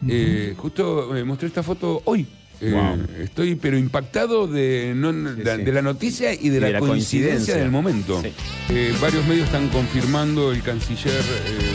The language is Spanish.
Justo mostré esta foto hoy. Wow. Estoy pero impactado de la noticia y de la coincidencia del momento. Sí. Varios medios están confirmando, el canciller